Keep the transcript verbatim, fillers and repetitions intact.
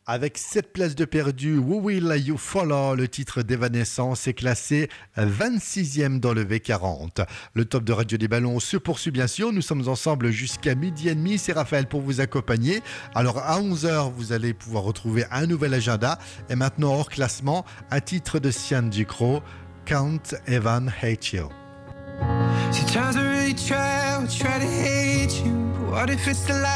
Avec sept places de perdu, Who Will You Follow, le titre d'Evanescence, est classé vingt-sixième dans le V quarante. Le top de Radio des Ballons se poursuit bien sûr. Nous sommes ensemble jusqu'à midi et demi. C'est Raphaël pour vous accompagner. Alors à onze heures, vous allez pouvoir retrouver un nouvel agenda. Et maintenant, hors classement, un titre de Sian Ducrot, Can't Even Hate You. Sometimes I really try, I try to hate you. What if it's the light?